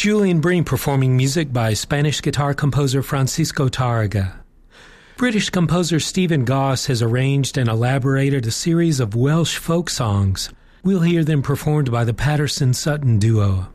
Julian Breen performing music by Spanish guitar composer Francisco Tarrega. British composer Stephen Goss has arranged and elaborated a series of Welsh folk songs. We'll hear them performed by the Patterson-Sutton duo.